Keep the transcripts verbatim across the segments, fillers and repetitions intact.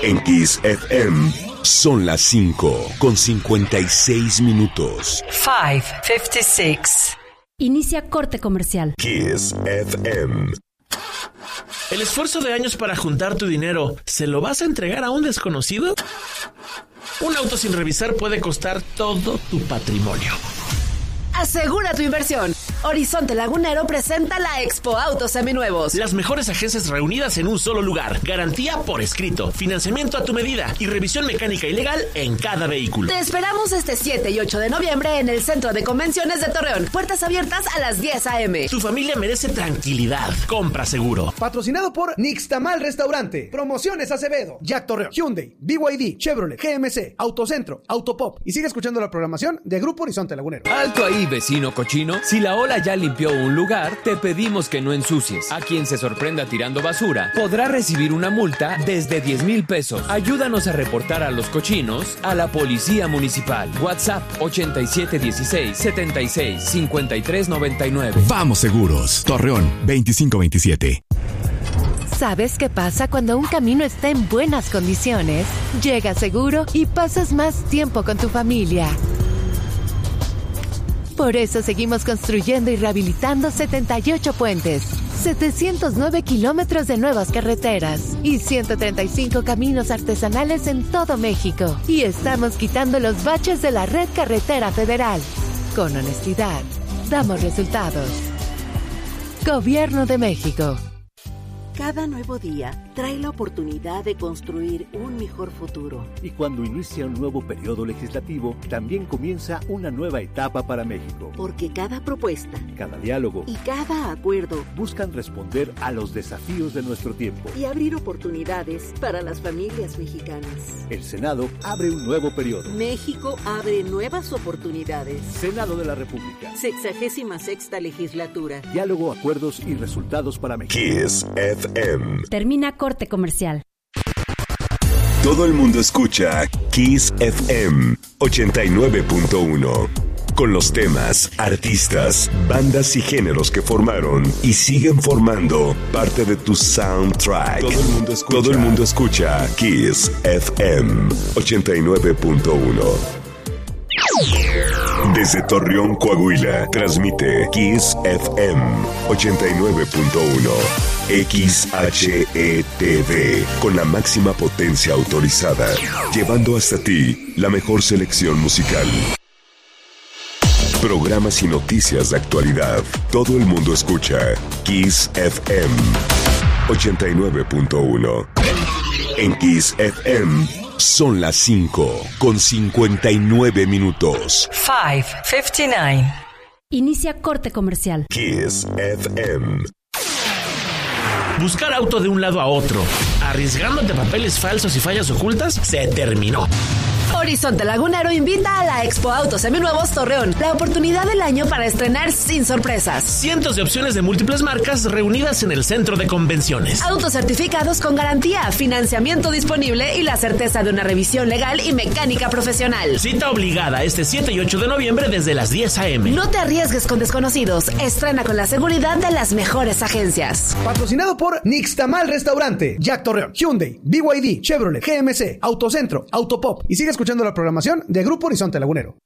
En Kiss F M son las cinco con cincuenta y seis minutos. cinco cincuenta y seis. Inicia corte comercial. Kiss F M. ¿El esfuerzo de años para juntar tu dinero se lo vas a entregar a un desconocido? Un auto sin revisar puede costar todo tu patrimonio. Asegura tu inversión. Horizonte Lagunero presenta la Expo Autos Seminuevos. Las mejores agencias reunidas en un solo lugar. Garantía por escrito, financiamiento a tu medida y revisión mecánica y legal en cada vehículo. Te esperamos este siete y ocho de noviembre en el Centro de Convenciones de Torreón. Puertas abiertas a las diez a.m. Tu familia merece tranquilidad. Compra seguro. Patrocinado por Nixtamal Restaurante. Promociones Acevedo, Jack Torreón, Hyundai, B Y D, Chevrolet, G M C, Autocentro, Autopop. Y sigue escuchando la programación de Grupo Horizonte Lagunero. Alto ahí, vecino cochino. Si la ola ya limpió un lugar, te pedimos que no ensucies. A quien se sorprenda tirando basura podrá recibir una multa desde diez mil pesos. Ayúdanos a reportar a los cochinos a la Policía Municipal. WhatsApp ochenta y siete dieciséis setenta y seis cincuenta y tres noventa y nueve. Vamos Seguros, Torreón veinticinco veintisiete. ¿Sabes qué pasa cuando un camino está en buenas condiciones? Llegas seguro y pasas más tiempo con tu familia. Por eso seguimos construyendo y rehabilitando setenta y ocho puentes, setecientos nueve kilómetros de nuevas carreteras y ciento treinta y cinco caminos artesanales en todo México. Y estamos quitando los baches de la red carretera federal. Con honestidad, damos resultados. Gobierno de México. Cada nuevo día trae la oportunidad de construir un mejor futuro. Y cuando inicia un nuevo periodo legislativo, también comienza una nueva etapa para México. Porque cada propuesta, cada diálogo y cada acuerdo buscan responder a los desafíos de nuestro tiempo y abrir oportunidades para las familias mexicanas. El Senado abre un nuevo periodo. México abre nuevas oportunidades. Senado de la República. Sexagésima sexta legislatura. Diálogo, acuerdos y resultados para México. Kiss F M. Termina corte comercial. Todo el mundo escucha Kiss F M ochenta y nueve punto uno. Con los temas, artistas, bandas y géneros que formaron y siguen formando parte de tu soundtrack. Todo el mundo escucha, Todo el mundo escucha Kiss F M ochenta y nueve punto uno. Desde Torreón, Coahuila, transmite Kiss F M ochenta y nueve punto uno. X H E T V, con la máxima potencia autorizada, llevando hasta ti la mejor selección musical. Programas y noticias de actualidad. Todo el mundo escucha Kiss F M ochenta y nueve punto uno. En Kiss F M son las cinco con cincuenta y nueve minutos. cinco cincuenta y nueve. Inicia corte comercial. Kiss F M. Buscar auto de un lado a otro, arriesgándote papeles falsos y fallas ocultas, se terminó. Horizonte Lagunero invita a la Expo Autos Seminuevos Torreón, la oportunidad del año para estrenar sin sorpresas. Cientos de opciones de múltiples marcas reunidas en el Centro de Convenciones. Autos certificados con garantía, financiamiento disponible y la certeza de una revisión legal y mecánica profesional. Cita obligada este siete y ocho de noviembre desde las diez a.m. No te arriesgues con desconocidos. Estrena con la seguridad de las mejores agencias. Patrocinado por Nixtamal Restaurante, Jack Torreón, Hyundai, B Y D, Chevrolet, G M C, Autocentro, Autopop. Y sigue escuchando la programación de Grupo Horizonte Lagunero.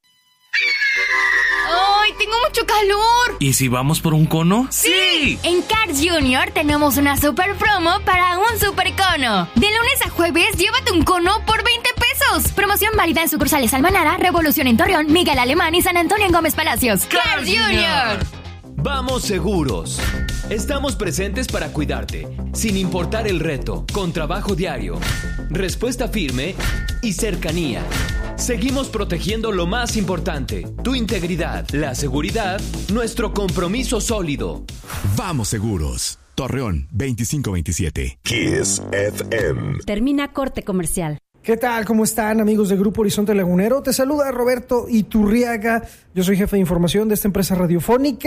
¡Ay, tengo mucho calor! ¿Y si vamos por un cono? ¡Sí! En Cars Junior tenemos una super promo para un super cono. De lunes a jueves, llévate un cono por veinte pesos. Promoción válida en sucursales Almanara, Revolución en Torreón, Miguel Alemán y San Antonio en Gómez Palacios. Cars Junior. Vamos Seguros. Estamos presentes para cuidarte, sin importar el reto, con trabajo diario, respuesta firme y cercanía. Seguimos protegiendo lo más importante, tu integridad, la seguridad, nuestro compromiso sólido. Vamos Seguros, Torreón veinticinco veintisiete. Kiss F M. Termina corte comercial. ¿Qué tal? ¿Cómo están, amigos de Grupo Horizonte Lagunero? Te saluda Roberto Iturriaga. Yo soy jefe de información de esta empresa radiofónica.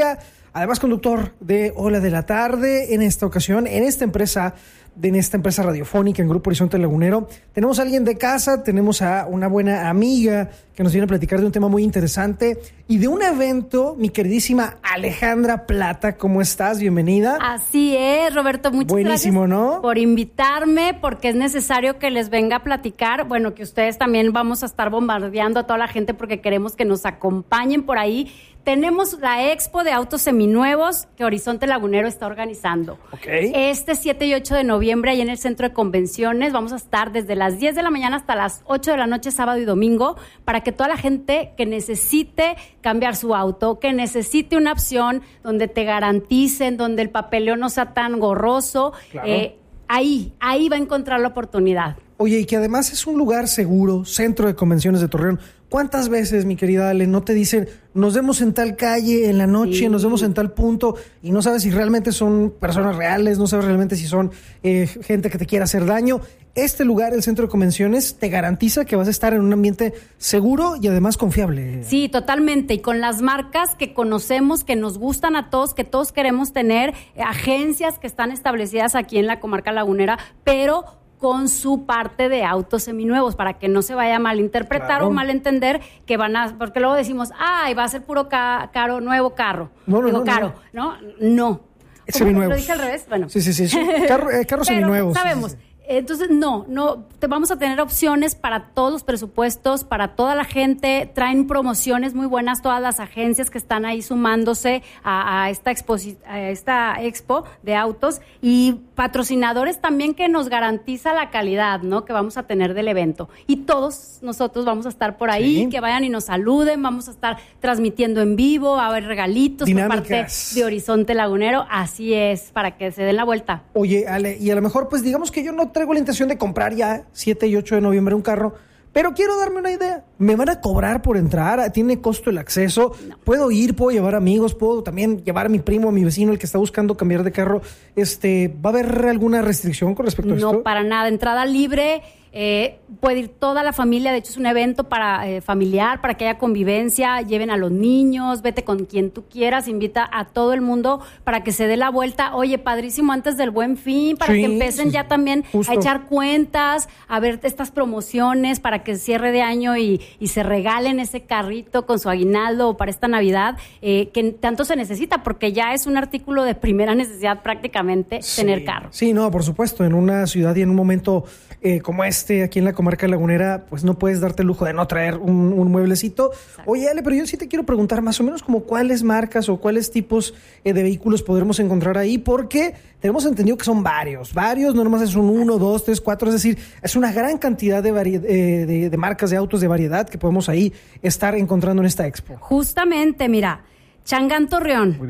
además conductor de Hola de la Tarde. En esta ocasión, en esta empresa, en esta empresa radiofónica, en Grupo Horizonte Lagunero, tenemos a alguien de casa, tenemos a una buena amiga que nos viene a platicar de un tema muy interesante y de un evento, mi queridísima Alejandra Plata. ¿Cómo estás? Bienvenida. Así es, Roberto, muchas Buenísimo, gracias ¿no? por invitarme, porque es necesario que les venga a platicar, bueno, que ustedes también vamos a estar bombardeando a toda la gente porque queremos que nos acompañen por ahí. Tenemos la expo de autos seminuevos que Horizonte Lagunero está organizando. Okay. Este siete y ocho de noviembre, ahí en el Centro de Convenciones, vamos a estar desde las diez de la mañana hasta las ocho de la noche, sábado y domingo, para que toda la gente que necesite cambiar su auto, que necesite una opción donde te garanticen, donde el papeleo no sea tan gorroso, claro. eh, ahí, ahí va a encontrar la oportunidad. Oye, y que además es un lugar seguro, Centro de Convenciones de Torreón. ¿Cuántas veces, mi querida Ale, no te dicen, nos vemos en tal calle en la noche, sí. nos vemos en tal punto, y no sabes si realmente son personas reales, no sabes realmente si son eh, gente que te quiera hacer daño? Este lugar, el Centro de Convenciones, te garantiza que vas a estar en un ambiente seguro y además confiable. Sí, totalmente. Y con las marcas que conocemos, que nos gustan a todos, que todos queremos tener, eh, agencias que están establecidas aquí en la comarca lagunera, pero con su parte de autos seminuevos, para que no se vaya a malinterpretar claro. o malentender que van a, porque luego decimos, ay, va a ser puro ca- caro, nuevo carro. No, no, Digo, no. caro, ¿no? No. Seminuevos. ¿Lo dije al revés? Bueno. Sí, sí, sí. Carro, eh, carros Pero seminuevos. sabemos. Sí, sí, sí. Entonces, no, no, te vamos a tener opciones para todos los presupuestos, para toda la gente. Traen promociones muy buenas todas las agencias que están ahí sumándose a, a, esta, exposi- a esta expo de autos, y patrocinadores también que nos garantiza la calidad, ¿no?, que vamos a tener del evento. Y todos nosotros vamos a estar por ahí, sí. que vayan y nos saluden, vamos a estar transmitiendo en vivo, va a haber regalitos Dinámicas. Por parte de Horizonte Lagunero. Así es, para que se den la vuelta. Oye, Ale, y a lo mejor, pues digamos que yo no traigo la intención de comprar ya siete y ocho de noviembre un carro, pero quiero darme una idea. ¿Me van a cobrar por entrar? ¿Tiene costo el acceso? No. ¿Puedo ir? ¿Puedo llevar amigos? ¿Puedo también llevar a mi primo, a mi vecino, el que está buscando cambiar de carro? Este, ¿va a haber alguna restricción con respecto a no, esto? No, para nada. Entrada libre. Eh, puede ir toda la familia, de hecho es un evento para eh, familiar, para que haya convivencia, lleven a los niños, vete con quien tú quieras, invita a todo el mundo para que se dé la vuelta. Oye, padrísimo, antes del Buen Fin, para sí, que empiecen sí, ya también justo. a echar cuentas, a ver estas promociones para que cierre de año y, y se regalen ese carrito con su aguinaldo para esta Navidad, eh, que tanto se necesita, porque ya es un artículo de primera necesidad prácticamente sí, tener carro. Sí, no, por supuesto, en una ciudad y en un momento eh, como este, aquí en la comarca lagunera, pues no puedes darte el lujo de no traer un, un mueblecito. Exacto. Oye, Ale, pero yo sí te quiero preguntar más o menos como cuáles marcas o cuáles tipos eh, de vehículos podremos encontrar ahí, porque tenemos entendido que son varios, varios, no nomás es un uno, dos, tres, cuatro, es decir, es una gran cantidad de, vari- eh, de, de marcas de autos de variedad que podemos ahí estar encontrando en esta expo. Justamente, mira, Changán Torreón.